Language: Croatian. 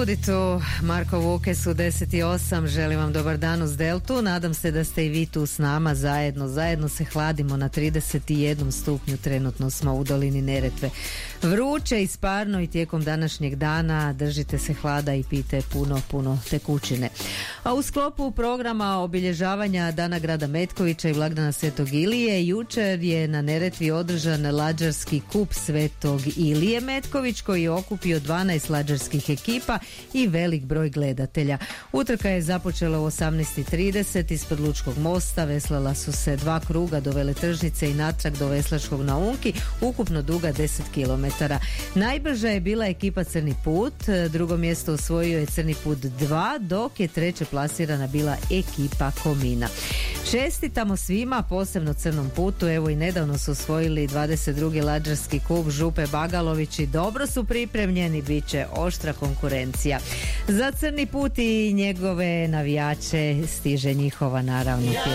Budi tu, Marko Vukes u 10:08, želim vam dobar dan uz Deltu, nadam se da ste i vi tu s nama zajedno se hladimo na 31 stupnju, trenutno smo u dolini Neretve. Vruće i sparno i tijekom današnjeg dana držite se hlada i pijte puno tekućine. A u sklopu programa obilježavanja Dana grada Metkovića i blagdana Svetog Ilije, jučer je na Neretvi održan lađarski kup Svetog Ilije Metković koji je okupio 12 lađarskih ekipa i velik broj gledatelja. Utrka je započela u 18:30 ispod Lučkog mosta, veslala su se 2 kruga do Veletržnice i natrag do Veslačkog na Unki, ukupno duga 10 km. Najbrža je bila ekipa Crni put, drugo mjesto osvojio je Crni put 2, dok je treće plasirana bila ekipa Komina. Čestitamo svima, posebno Crnom putu, evo i nedavno su osvojili 22. lađarski kup Župe Bagalović i dobro su pripremljeni, bit će oštra konkurencija. Za Crni put i njegove navijače stiže njihova naravno